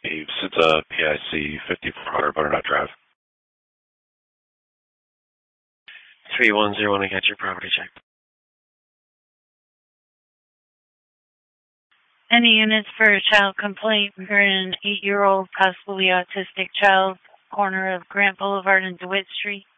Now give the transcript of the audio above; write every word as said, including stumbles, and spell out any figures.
It's a P I C fifty-four hundred Butternut Drive. three one zero one to get your property check. Any units for a child complaint regarding an eight-year-old possibly autistic child, corner of Grant Boulevard and DeWitt Street?